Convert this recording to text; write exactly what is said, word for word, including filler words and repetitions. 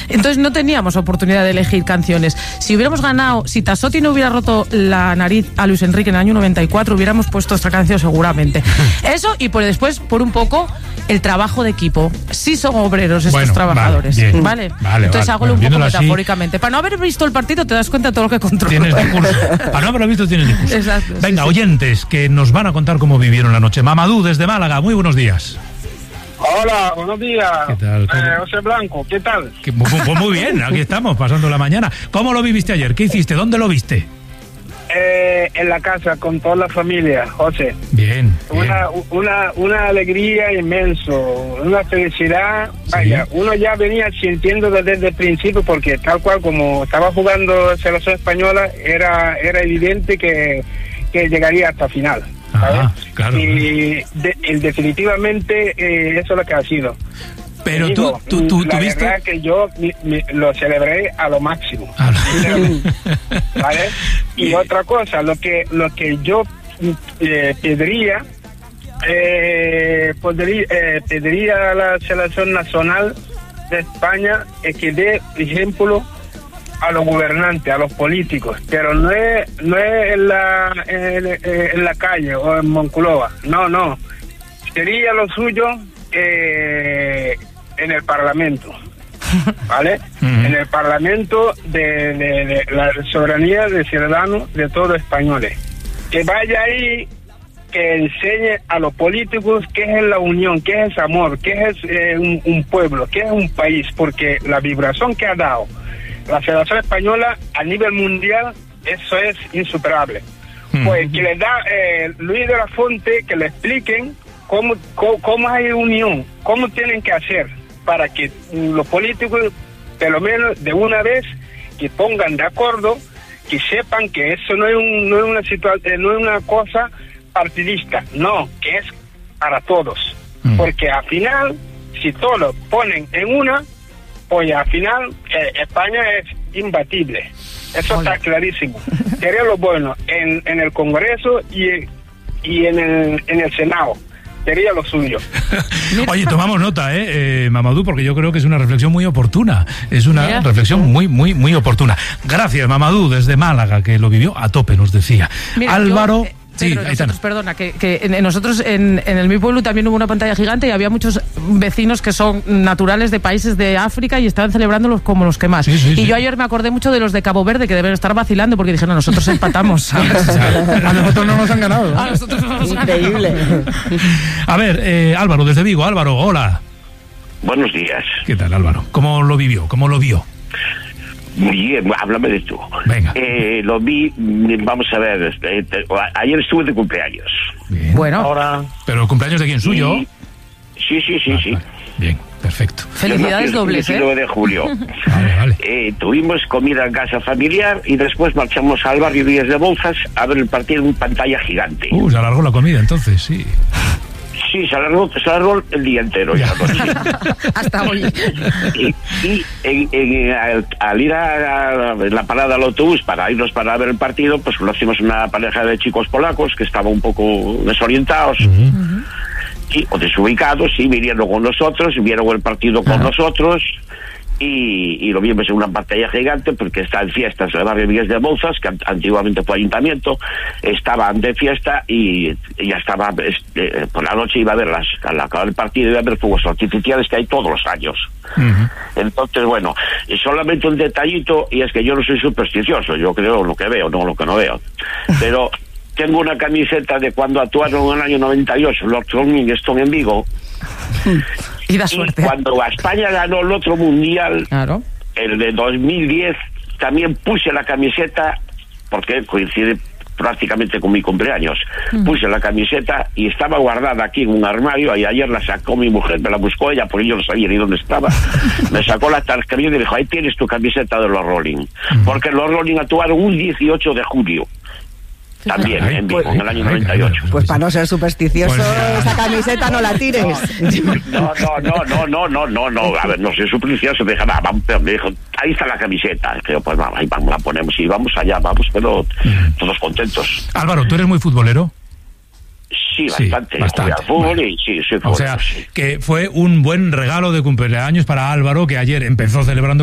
Entonces no teníamos oportunidad de elegir canciones. Si hubiéramos ganado, si Tassotti no hubiera roto la nariz a Luis Enrique en el año noventa y cuatro, hubiéramos puesto esta canción seguramente. Eso, y por después, por un poco, el trabajo de equipo. Sí son obreros estos bueno, trabajadores. Vale, ¿vale? vale Entonces vale, hago bueno, un poco así, metafóricamente. Para no haber visto el partido te das cuenta de todo lo que controla. Tienes discurso. Para no haberlo visto tienes discurso. Exacto. Venga, sí, oyentes sí. que nos van a contar cómo vivieron la noche. Mamadou desde Málaga, muy buenos días. Hola, buenos días. ¿Qué tal? Eh, José Blanco, ¿qué tal? Que, pues, pues muy bien, aquí estamos, pasando la mañana. ¿Cómo lo viviste ayer? ¿Qué hiciste? ¿Dónde lo viste? Eh, en la casa, con toda la familia, José. Bien. Una, bien. una, una alegría inmenso, una felicidad. Vaya, sí. Uno ya venía sintiendo desde el principio, porque tal cual como estaba jugando la selección española, era, era evidente que, que llegaría hasta final. Ah, claro. Y de, el, definitivamente eh, eso es lo que ha sido. Pero digo, tú, tú, tú la tuviste... verdad que yo mi, mi, lo celebré a lo máximo. A lo... ¿Vale? Y y... otra cosa, lo que lo que yo eh, pediría, eh, podría, eh, pediría a la selección nacional de España es que dé ejemplo a los gobernantes, a los políticos, pero no es no es en la en, en la calle o en Monclova, no, no, sería lo suyo eh, en el Parlamento, ¿vale? Uh-huh. En el Parlamento de, de, de la soberanía de ciudadanos de todos los españoles, que vaya ahí, que enseñe a los políticos qué es la unión, qué es amor, qué es eh, un, un pueblo, qué es un país, porque la vibración que ha dado la Federación Española a nivel mundial, eso es insuperable. Mm. Pues que le da eh, Luis de la Fuente, que le expliquen cómo, cómo, cómo hay unión, cómo tienen que hacer para que los políticos, por lo menos de una vez, que pongan de acuerdo, que sepan que eso no es, un, no es una situación, no es una cosa partidista, no, que es para todos. Mm. Porque al final, si todos ponen en una, pues al final eh, España es imbatible. Eso Hola. Está clarísimo. Sería lo bueno en, en el Congreso y, y en, el, en el Senado. Sería lo suyo. Oye, tomamos nota, eh, eh, Mamadou, porque yo creo que es una reflexión muy oportuna. Es una Mira. reflexión muy, muy, muy oportuna. Gracias, Mamadou, desde Málaga, que lo vivió a tope, nos decía. Mira, Álvaro... Yo, eh, Sí, Pedro, ahí nosotros, está. perdona, que, que en, nosotros en, en el mi pueblo también hubo una pantalla gigante y había muchos vecinos que son naturales de países de África y estaban celebrándolos como los que más. Sí, sí, y sí. yo ayer me acordé mucho de los de Cabo Verde, que deben estar vacilando porque dijeron, nosotros empatamos, ¿sabes? A nosotros no nos han ganado. A nosotros no nos han Increíble. ganado. A ver, eh, Álvaro, desde Vigo. Álvaro, hola. Buenos días. ¿Qué tal, Álvaro? ¿Cómo lo vivió? ¿Cómo lo vio? Muy bien, háblame de tú. Venga. Eh, lo vi, vamos a ver, eh, te, ayer estuve de cumpleaños. Bien. Bueno, Ahora... ¿Pero el cumpleaños de quién? ¿Suyo? Y... Sí, sí, sí, Ah, sí. Vale. Bien, perfecto. felicidades dobles, el ¿eh? diecinueve de julio. Vale, vale. Eh, tuvimos comida en casa familiar y después marchamos al barrio Díaz de Bouzas a ver el partido en pantalla gigante. Uh, se alargó la comida entonces, sí. Sí, se alargó, se alargó el día entero ya. Hasta hoy. Y, y en, en, al, al ir a, a la parada al autobús para irnos para ver el partido, pues conocimos una pareja de chicos polacos que estaban un poco desorientados. Uh-huh. Y, o desubicados, y vinieron con nosotros, vieron el partido con uh-huh. nosotros. Y, y lo vimos en una pantalla gigante porque está en fiestas el barrio Vías de Bouzas, que antiguamente fue ayuntamiento, estaban de fiesta y, y ya estaba, este, por la noche iba a ver las, al acabar el partido iba a ver fuegos artificiales que hay todos los años. Uh-huh. Entonces, bueno, y solamente un detallito, y es que yo no soy supersticioso, yo creo lo que veo, no lo que no veo, pero tengo una camiseta de cuando actuaron en el año noventa y ocho los Rolling Stones en Vigo. Y da suerte. Y cuando España ganó el otro mundial, claro. el de dos mil diez, también puse la camiseta, porque coincide prácticamente con mi cumpleaños. Mm. Puse la camiseta y estaba guardada aquí en un armario, y ayer la sacó mi mujer, me la buscó ella porque yo no sabía ni dónde estaba. Me sacó la tarjeta y me dijo, ahí tienes tu camiseta de los Rolling. Mm. Porque los Rolling actuaron un dieciocho de julio. También, ay, en Vigo, pues, en el año noventa y ocho. Pues para no ser supersticioso, pues, esa camiseta no la tires. No, no, no, no, no, no, no, no, a ver, no soy supersticioso, me dijo, nah, vamos, me dijo, ahí está la camiseta. Creo, pues vamos, ahí vamos, la ponemos y vamos allá, vamos, pero todos contentos. Álvaro, ¿tú eres muy futbolero? Sí, bastante. Sí, bastante. Al fútbol, vale. Y sí, soy futbolero, o sea, sí. que fue un buen regalo de cumpleaños para Álvaro, que ayer empezó celebrando